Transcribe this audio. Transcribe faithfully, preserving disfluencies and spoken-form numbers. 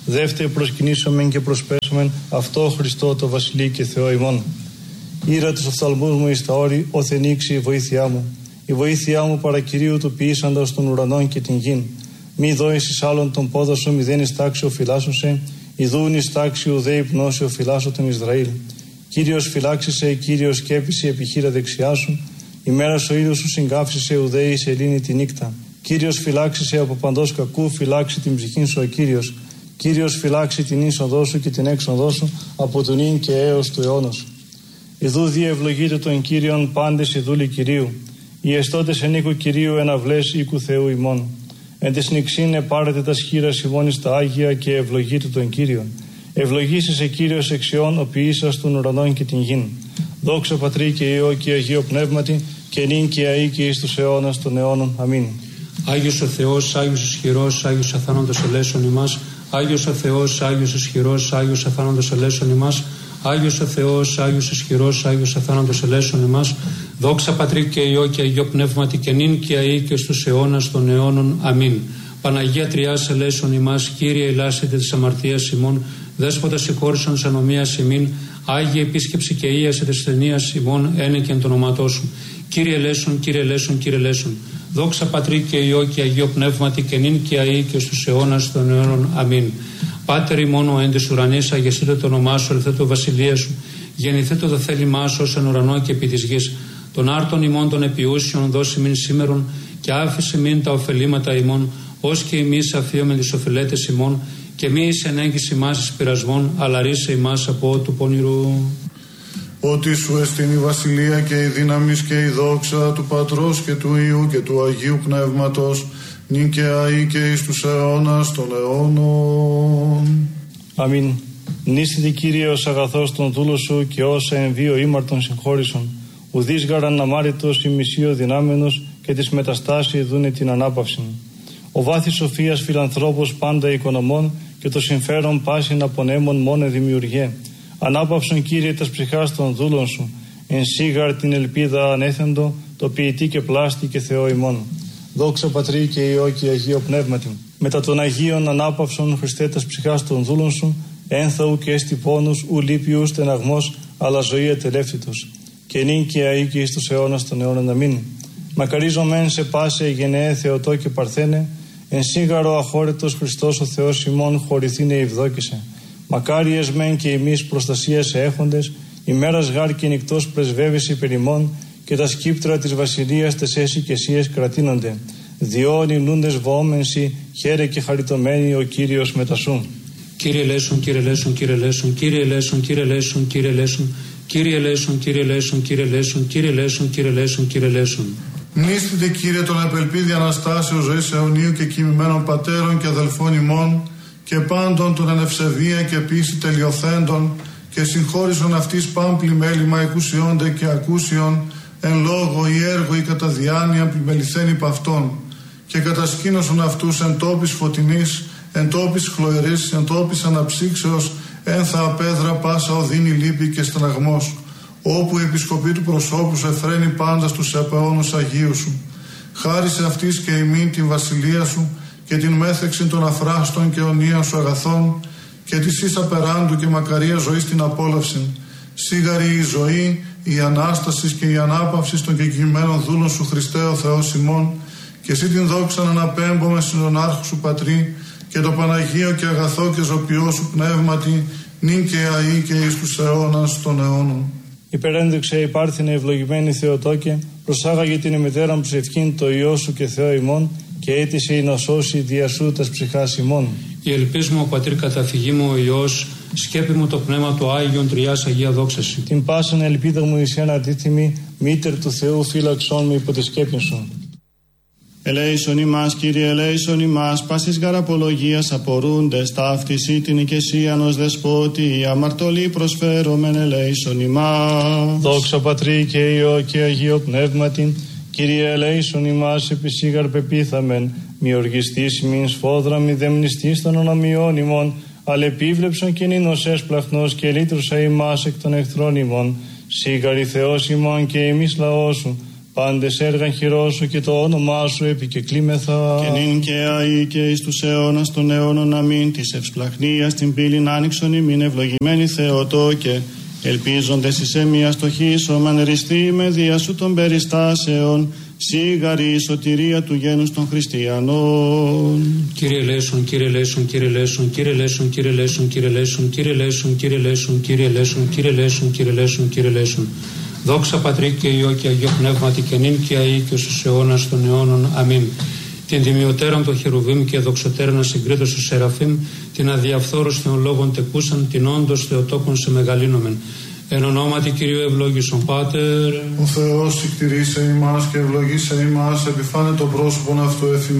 Δεύτερη προσκυνήσομεν και προσπέσομεν αυτό Χριστό το Βασιλεί και Θεό ημών. Ήρα τους οφθαλμούς μου εις τα όρη, οθενήξει η βοήθειά μου. Η βοήθειά μου παρακυρίου του ποιήσαντος των ουρανών και την γην. Μη δώεις εις άλλον τον πόδο σου, μηδέν εις τάξη οφυλάσσωσε, ιδούν εις τάξη ουδέ υπνώσει οφυλάσσω τον Ισραήλ. Κύριος φυλάξησε, Κύριος σκέπησε επιχείρα δεξιά σου. Ημέρας ο ήλιος σου συγκάψησε, ουδέ εις ελύνη τη νύκτα. Κύριος φυλάξησε από παντός κακού, φυλάξει την ψυχήν σου ο Κύριος. Κύριος φυλάξει την είσοδό σου και την έξοδό σου από τον ίν και έως του αιώνος. Ιδού διευλογείτε τον Κύριον πάντες οι δούλοι Κυρίου. Οι εστώτες εν οίκου Κυρίου εναυλές οίκου Θεού ημών. Εν τες νυξήν επάρετε τα σχήρας ημών εις τα Άγια και ευλογείτε τον Κύριον. Ευλογήσεις σε Κύριος εξιών ο ποιήσας των ουρανών και την γην. Δόξα Πατρί και Υιό και Αγίο Πνεύματι και νυν και αεί και εις τους αιώνας των αιώνων. Αμήν. Άγιος ο Θεός, Άγιος ισχυρός, Άγιος αθάνοντος ελέησον ημάς. Άγιος ο Θεός, Άγιος ισχυρός, Άγιος αθάνοντος ελέησον ημάς. Άγιος ο Θεός, Άγιος ισχυρός, Άγιος αθάνοντος ελέησον ημάς. Δόξα Πατρί και Υιό και Αγίο Πνεύματι και νυν και αεί και στους αιώνας των αιώνων. Αμήν. Παναγία Τριάς ελέησον ημάς. Κύριε ελάσετε της αμαρτίας ημών. Δέσποτα συγχώρησον της ανομίας ημίν. Άγιε επίσκεψη και ίασε της ασθενείας ημών ένεκεν το ονόματό σου. Κύριε ελέησον, Κύριε ελέησον, Κύριε ελέησον. Δόξα Πατρί και Υιό και Αγίο Πνεύματι και νυν και αεί και στους αιώνας των αιώνων. Αμήν. Πάτερ ημών ο εν της ουρανής, αγεσίτω το όνομά σου, ελθέ το βασιλεία σου. Γεννηθέτω το θέλημά σου ως εν ουρανό και επί της γης. Των άρτων ημών των επιούσιων δώσει μην σήμερον και άφησε μην τα ωφελήματα ημών, ως και εμείς αφίομεν τις οφειλέτες ημών, και μη εις ενέγγις ημάς εις πειρασμών, αλλά ρίσε ημάς από του πονηρού. Ότι σου εστίν η βασιλεία και η δύναμις και η δόξα του Πατρός και του Υιού και του Αγίου Πνεύματος, νυν και αεί και εις τους αιώνας των αιώνων. Αμήν. Νήσιτη Κύριε ως αγαθός των δούλων σου και όσα εν βίο ήμαρτον συγχώρησον. Ουδείς γαραν αμάριτος ημισίω δυνάμενος και της μεταστάσεως δούνε την ανάπαυση. Ο βάθης σοφίας φιλανθρώπος πάντα οικονομών και το συμφέρον πάσιν απονέμων μόνε δημιουργέ. Ανάπαυσον Κύριε τας ψυχάς των δούλων σου, εν σίγαρ την ελπίδα ανέθεντο, το ποιητή και πλάστη και Θεό ημών. Δόξα Πατρί και Υιό και Αγίο Πνεύματι. Μετά των Αγίων ανάπαυσον Χριστέ τας ψυχάς των δούλων σου, ένθαου και έστι πόνους, ου λύπη ου στεναγμός, αλλά ζωή ατελεύτητος. Και νυν και αεί και εις τους αιώνας των αιώνων. Αμήν. Μακαρίζομεν σε πάσε γενναίε Θεοτό και Παρθένε, εν σίγαρο αχώρετος Χριστός ο Θεός ημών χωρηθήνε ευδόκησε. Μακάριες μεν και εμείς προστασία σε έχοντες, ημέρας γάρ και νυχτός πρεσβεύεις υπερ ημών, και τα σκύπτρα της βασιλείας τες εσυκαισίες κρατείνονται. Διόν υμνούντες βοόμενσι, χαίρε και χαριτωμένοι ο Κύριος μετασού. Κύριε ελέησον, Κύριε ελέησον, Κύριε ελέησον, Κύριε ελέησον, Κύριε ελέησον, Κύριε ελέησον, Κύριε ελέησον, Κύριε ελέησον, Κύριε ελέησον, Κύριε ελέησον, Κύριε ελέησον, Κύριε ελέησον. Μνήστητε Κύριε τον απελπίδη Αναστάσεως ζωής αιωνίου και κοιμημένων πατέρων και αδελφών ημών, και πάντων των ανευσεβία και πίση τελειοθέντων, και συγχώρησον αυτής πάμπλη μέλημα εκουσιόνται και ακούσιον, εν λόγω ή έργο ή κατά διάνοια πλημεληθέν υπ' αυτών, και κατασκήνωσον αυτούς εν τόπης φωτεινής, εν τόπης χλωερής, εν τόπης αναψύξεως, ένθα απέδρα πάσα οδύνη λύπη και στεναγμός, όπου η επισκοπή του προσώπου σου εφραίνει πάντα στους επαιώνους Αγίου σου. Χάρισε αυτής και ημίν την βασιλεία σου και την μέθεξη των αφράστων και αιωνίων σου αγαθών, και της ίσα περάντου και μακαρία ζωής την απόλαυση. Σίγαρη η ζωή, η Ανάσταση και η ανάπαυση των κεκοιμμένων δούλων σου Χριστέ ο Θεός ημών, και εσύ την δόξα να αναπέμπομαι στον άρχο σου Πατρί, και το Παναγίο και αγαθό και ζωπιό σου πνεύματι, νυν και αεί και εις τους αιώνας των αιώνων. Υπερένδειξε η πάρθινε ευλογημένη Θεοτόκε, προσάγαγε την ημετέραν ψευκήν το Υιό σου και Θεό ημών, και αίτησε η να σώσει δια σου τας ψυχάς ημών. Η ελπίς μου, ο Πατήρ καταφυγή μου, ο Υιός, σκέπη μου το πνεύμα του Άγιον Τριάς Αγία δόξαση. Την πάσαν ελπίδα μου εις ένα αντίθυμη, μήτερ του Θεού φύλαξόν με υπό τη σκέπη σου. Ελέησον ημάς, Κύριε, ελέησον ημάς, πάσης γαραπολογίας απορούντες, ταύτιση την οικεσίαν ως δεσπότη, αμαρτωλή προσφέρομεν, ελέησον ημάς. Δόξα Πατρί και Υιό και Αγίο Πνεύματι, Κύριε, ελέησον ημάς, επισήγαρ πεπίθαμεν, μη οργιστής μην σφόδρα, μη δεμνιστής των ονομιών ημών, αλλά επίβλεψον και νίνος έσπλαχνος και λύτρουσα ημάς εκ των εχθρών ημών, σίγαρη Θεός ημών και εμείς λαός σου, Πάντες έργαν χειρός σου και το όνομά σου επικεκλήμεθα. Και νυν και αεί και εις τους αιώνας των αιώνων αμήν. Της ευσπλαχνίας την πύλην άνοιξον ημίν ευλογημένη Θεοτόκε. Ελπίζοντες εις εμίας στοχίσομεν ριστή με δια σου των περιστάσεων. Σίγαρη η σωτηρία του γένους των χριστιανών. Κύριε Λέησον, Κύριε Λέησον, Κύριε Λέησον, Κύριε Λέησον, Κύριε Λέησον, Κύριε Λέησον, Κύριε Λέησον, Κύριε Λέησον, Κύριε Λέησον, Κύριε Λέησον, Κύριε Λέησον, Κύριε Λέησον. Δόξα Πατρί και Υιό και Αγίο Πνεύματι και νυν και αεί και στους αιώνας των αιώνων. Αμήν. Την τιμιωτέραν των χερουβίμ και δοξωτέραν συγκρίτως του Σεραφείμ, την αδιαφθόρους θεολόγων τεκούσαν, την όντως Θεοτόκον σε μεγαλύνομεν. Εν ονόματι Κυρίου ευλόγησον Πάτερ. Ο Θεός συκτηρίσε ημάς και ευλογήσε ημάς, επιφάνε το πρόσωπον αυτού εφημάς.